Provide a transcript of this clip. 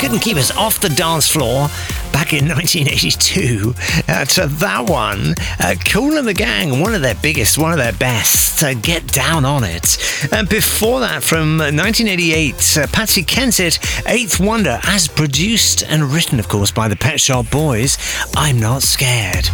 couldn't keep us off the dance floor back in 1982 to that one. Kool and the Gang, one of their biggest, one of their best. Get Down on It. And before that, from 1988, Patsy Kensit, Eighth Wonder, as produced and written, of course, by the Pet Shop Boys, I'm Not Scared.